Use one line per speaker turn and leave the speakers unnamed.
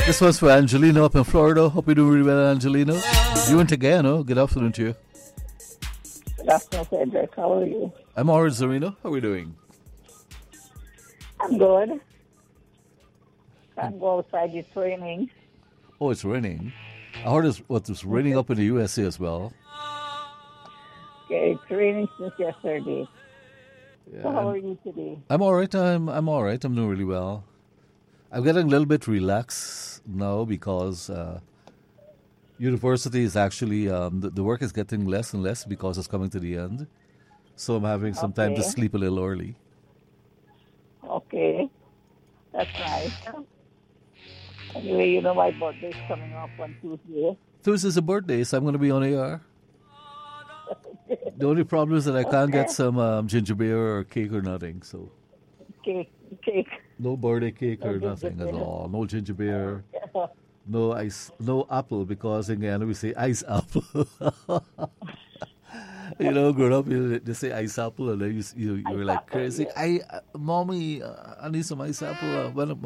This one's for Angelino up in Florida. Hope you're doing really well, Angelino. You in Tagano. Good afternoon to you.
Good afternoon, Cedric. How are you?
I'm alright, Zarina. How are we doing?
I'm good. Can't go outside. It's raining.
Oh, it's raining. I heard it's raining up in the USA as well.
Okay, it's raining since yesterday.
Yeah,
So how are you today?
I'm alright. I'm alright. I'm doing really well. I'm getting a little bit relaxed now because university is actually the work is getting less and less because it's coming to the end. So I'm having some time to
Okay.
sleep a little early.
Okay. That's nice. Anyway, you know my birthday's coming up on Tuesday.
Tuesday's a birthday, so I'm going to be on air. The only problem is that I can't get some ginger beer or cake or nothing. So
Cake.
no birthday cake
No
or
ginger
nothing at
beer.
all. No ginger beer. No ice, no apple because in Guyana we say ice apple. Growing up, they say ice apple, and then you were like
Apple,
crazy.
yeah.
Mommy, I need some ice apple. When